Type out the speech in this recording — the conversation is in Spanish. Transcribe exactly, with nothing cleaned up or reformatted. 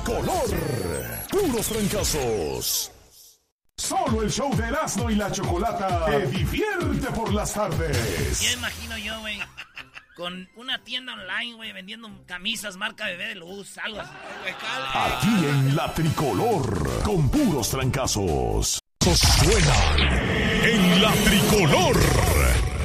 tricolor. Puros trancazos. Solo el show de Erasmo y la Chocolata te divierte por las tardes. Ya imagino yo, güey, con una tienda online, güey, vendiendo camisas marca Bebé de Luz, algo así. Aquí en la Tricolor, con puros trancazos. Suena en la Tricolor.